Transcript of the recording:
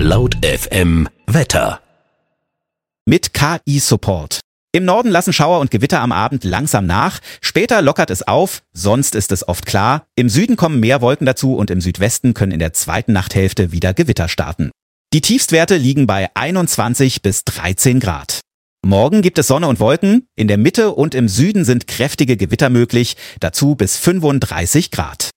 Laut FM Wetter. Mit KI-Support. Im Norden lassen Schauer und Gewitter am Abend langsam nach. Später lockert es auf, sonst ist es oft klar. Im Süden kommen mehr Wolken dazu und im Südwesten können in der zweiten Nachthälfte wieder Gewitter starten. Die Tiefstwerte liegen bei 21 bis 13 Grad. Morgen gibt es Sonne und Wolken. In der Mitte und im Süden sind kräftige Gewitter möglich, dazu bis 35 Grad.